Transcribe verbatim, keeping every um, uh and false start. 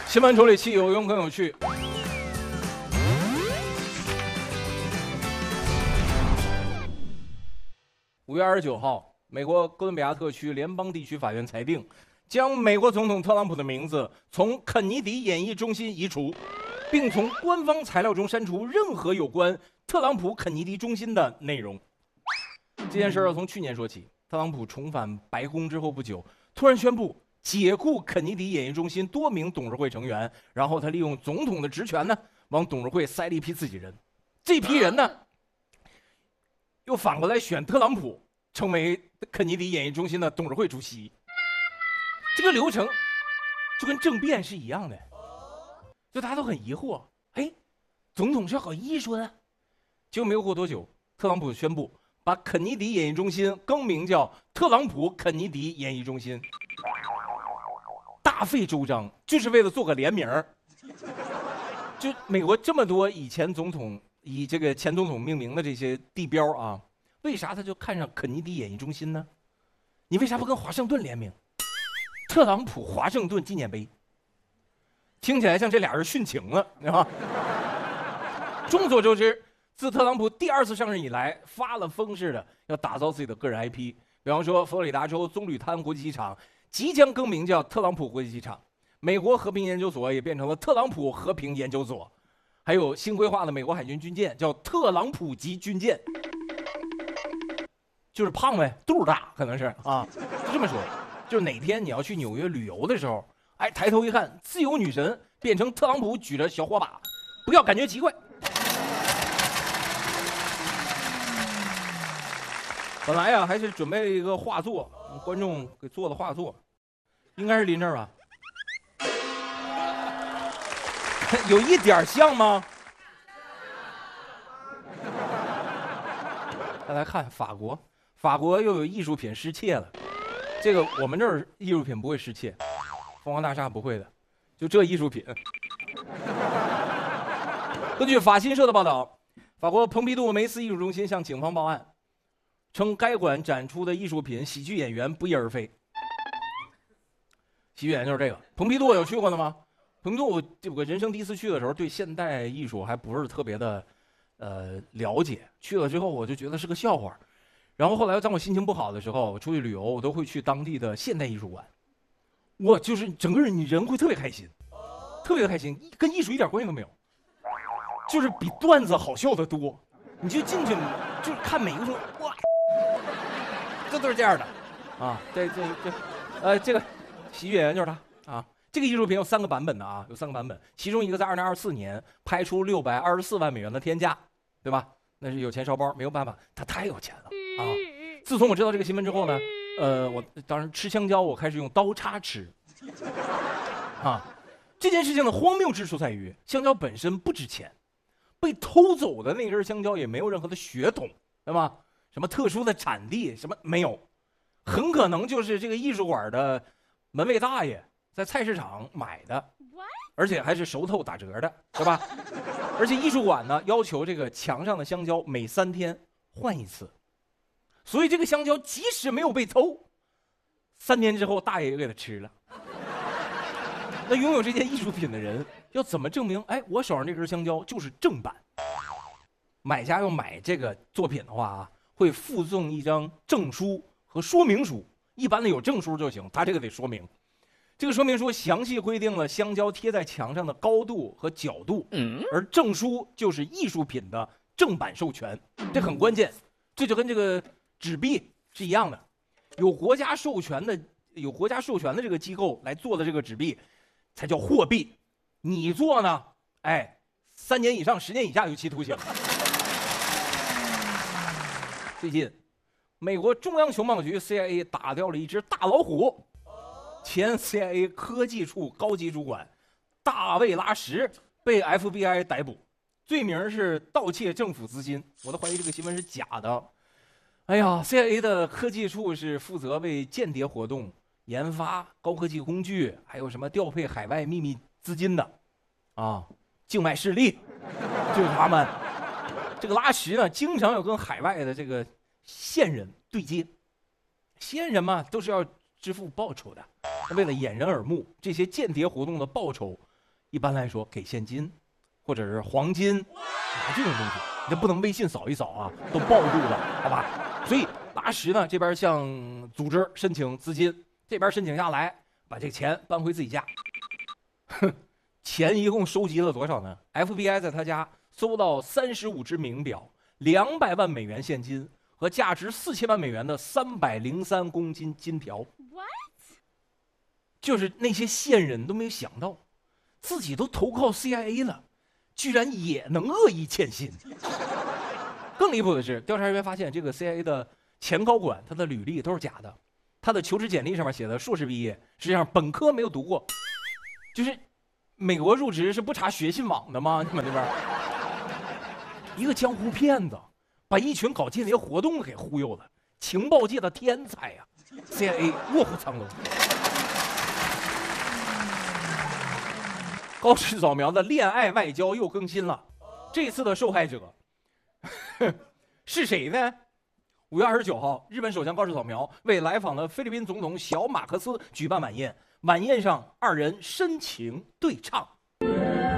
新闻处理器有用更有趣。五月二十九号，美国哥伦比亚特区联邦地区法院裁定，将美国总统特朗普的名字从肯尼迪演艺中心移除，并从官方材料中删除任何有关特朗普肯尼迪中心的内容。这件事要从去年说起，特朗普重返白宫之后不久，突然宣布解雇肯尼迪演艺中心多名董事会成员，然后他利用总统的职权呢，往董事会塞了一批自己人。这批人呢，又反过来选特朗普成为肯尼迪演艺中心的董事会主席。这个流程就跟政变是一样的，就大家都很疑惑，哎，总统是好艺术的。结果没有过多久，特朗普宣布把肯尼迪演艺中心更名叫特朗普肯尼迪演艺中心，大费周章，就是为了做个联名。就美国这么多以前总统以这个前总统命名的这些地标啊，为啥他就看上肯尼迪演艺中心呢？你为啥不跟华盛顿联名？特朗普华盛顿纪念碑，听起来像这俩人殉情了，对吧？众所周知，自特朗普第二次上任以来，发了疯似的要打造自己的个人 I P。比方说，佛罗里达州棕榈滩国际机场即将更名叫特朗普国际机场，美国和平研究所也变成了特朗普和平研究所，还有新规划的美国海军军舰叫特朗普级军舰，就是胖呗，肚大可能是啊，就这么说。就是哪天你要去纽约旅游的时候，哎，抬头一看，自由女神变成特朗普举着小火把，不要感觉奇怪。本来呀、啊，还是准备一个画作，观众给做的画作，应该是临这儿吧？有一点像吗？大家看法国，法国又有艺术品失窃了。这个我们这儿艺术品不会失窃，凤凰大厦不会的，就这艺术品。根据法新社的报道，法国蓬皮杜梅斯艺术中心向警方报案，称该馆展出的艺术品喜剧演员不翼而飞。喜剧演员就是这个。蓬皮杜有去过的吗？蓬皮杜我我人生第一次去的时候，对现代艺术还不是特别的呃了解，去了之后我就觉得是个笑话。然后后来当我心情不好的时候，我出去旅游，我都会去当地的现代艺术馆。我就是整个人你人会特别开心，特别的开心，跟艺术一点关系都没有，就是比段子好笑的多。你就进去，就是看每一个说哇，这都是这样的啊。这这这，呃，这个喜剧演员就是他啊。这个艺术品有三个版本的啊，有三个版本，其中一个在二零二四年拍出六百二十四万美元的天价，对吧？那是有钱烧包，没有办法，他太有钱了啊！自从我知道这个新闻之后呢，呃，我当时吃香蕉，我开始用刀叉吃。啊，这件事情的荒谬之处在于，香蕉本身不值钱，被偷走的那根香蕉也没有任何的血统，对吧？什么特殊的产地，什么没有，很可能就是这个艺术馆的门卫大爷在菜市场买的，而且还是熟透打折的，对吧？而且艺术馆呢要求这个墙上的香蕉每三天换一次，所以这个香蕉即使没有被偷，三天之后大爷也给他吃了。那拥有这件艺术品的人要怎么证明？哎，我手上这根香蕉就是正版。买家要买这个作品的话啊，会附赠一张证书和说明书。一般的有证书就行，他这个得说明。这个说明书详细规定了香蕉贴在墙上的高度和角度，而证书就是艺术品的正版授权，这很关键。这就跟这个纸币是一样的，有国家授权的有国家授权的这个机构来做的这个纸币，才叫货币。你做呢，哎，三年以上十年以下有期徒刑。最近，美国中央情报局 C I A 打掉了一只大老虎。前 C I A 科技处高级主管大卫拉什被 F B I 逮捕，罪名是盗窃政府资金。我都怀疑这个新闻是假的。哎呀 ，C I A 的科技处是负责为间谍活动研发高科技工具，还有什么调配海外秘密资金的，啊，境外势力就是他们。这个拉什呢，经常有跟海外的这个线人对接，线人嘛都是要支付报酬的。为了掩人耳目，这些间谍活动的报酬一般来说给现金，或者是黄金啊这种东西，你这不能微信扫一扫啊，都暴露了，好吧？所以拉什呢这边向组织申请资金，这边申请下来，把这个钱搬回自己家。哼，钱一共收集了多少呢 ？F B I 在他家搜到三十五只名表、两百万美元现金和价值四千万美元的三百零三公斤金条。就是那些线人都没有想到，自己都投靠 C I A 了，居然也能恶意欠薪。更离谱的是，调查人员发现这个 C I A 的前高管他的履历都是假的，他的求职简历上面写的硕士毕业，实际上本科没有读过。就是美国入职是不查学信网的吗？你们那边一个江湖骗子，把一群搞间谍活动的给忽悠了，情报界的天才呀、啊、！C I A 卧虎藏龙。高市早苗的恋爱外交又更新了，这次的受害者是谁呢？五月二十九号，日本首相高市早苗为来访的菲律宾总统小马克思举办晚宴，晚宴上二人深情对唱。